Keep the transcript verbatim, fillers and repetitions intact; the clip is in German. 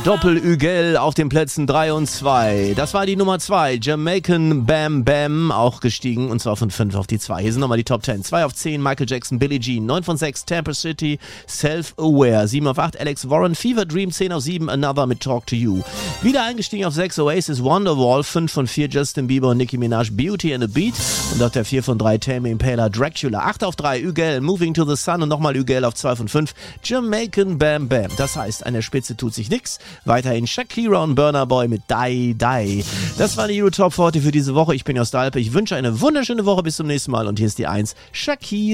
Doppel-Ügel auf den Plätzen drei und zwei. Das war die Nummer zwei. Jamaican Bam Bam, auch gestiegen, und zwar von fünf auf die zwei. Hier sind nochmal die Top zehn. zwei auf zehn, Michael Jackson, Billie Jean. neun von sechs, Tampa City, Self-Aware. sieben auf acht, Alex Warren, Fever Dream. zehn auf sieben, Another mit Talk to You. Wieder eingestiegen auf sechs, Oasis, Wonderwall. fünf von vier, Justin Bieber und Nicki Minaj, Beauty and a Beat. Und auf der vier von drei, Tame Impala, Dracula. acht auf drei, Ügel, Moving to the Sun. Und nochmal Ügel auf zwei von fünf, Jamaican Bam Bam. Das heißt, an der Spitze tut sich nichts. Weiterhin Shakira und Burna Boy mit Die Die. Das war die Euro Top vierzig für diese Woche. Ich bin Jost Alpe. Ich wünsche eine wunderschöne Woche. Bis zum nächsten Mal. Und hier ist die eins. Shakira.